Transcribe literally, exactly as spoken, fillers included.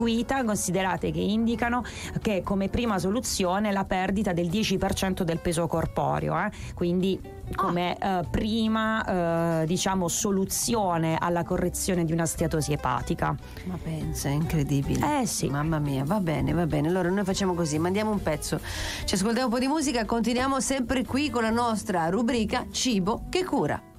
considerate che indicano che come prima soluzione la perdita del dieci per cento del peso corporeo, eh? quindi come ah. eh, prima eh, diciamo soluzione alla correzione di una steatosi epatica. Ma pensa, è incredibile. Eh sì. Mamma mia, va bene, va bene. Allora noi facciamo così, mandiamo un pezzo, ci ascoltiamo un po' di musica, continuiamo sempre qui con la nostra rubrica Cibo che cura.